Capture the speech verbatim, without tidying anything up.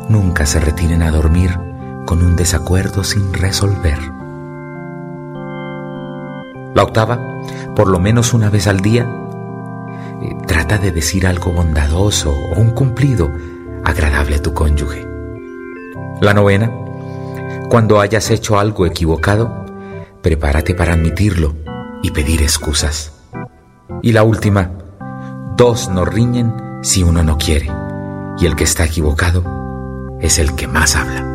nunca se retiren a dormir con un desacuerdo sin resolver. La octava, por lo menos una vez al día, eh, trata de decir algo bondadoso o un cumplido agradable a tu cónyuge. La novena, cuando hayas hecho algo equivocado, prepárate para admitirlo y pedir excusas. Y la última, dos no riñen si uno no quiere, y el que está equivocado es el que más habla.